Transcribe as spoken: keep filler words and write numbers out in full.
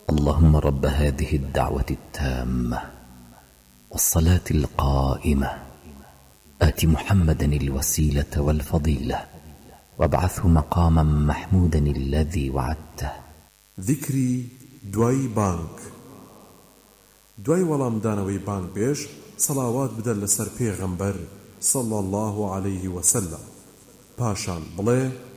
اللهم رب هذه الدعوة التامة والصلاة القائمة آت محمدا الوسيلة والفضيلة وابعثه مقاما محمودا الذي وعدته. ذكري دوای بانك دوای وەڵامدانەوەی بانك بێژ صلوات بدە لەسەر پێغەمبەر صلى الله عليه وسلم. پاشان بڵێ